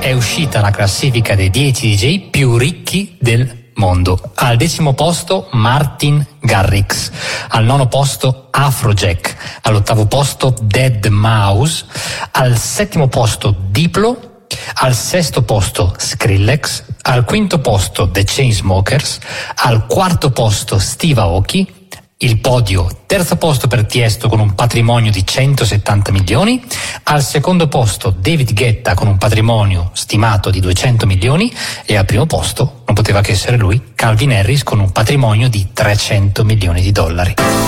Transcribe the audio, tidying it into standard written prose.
è uscita la classifica dei 10 DJ più ricchi del mondo. Al 10° posto Martin Garrix, al 9° posto Afrojack, all'8° posto Deadmau5, al 7° posto Diplo, al 6° posto Skrillex, al 5° posto The Chainsmokers, al 4° posto Steve Aoki. Il podio: 3° posto per Tiesto con un patrimonio di 170 milioni, al 2° posto David Guetta con un patrimonio stimato di 200 milioni e al 1° posto, non poteva che essere lui, Calvin Harris con un patrimonio di 300 milioni di dollari.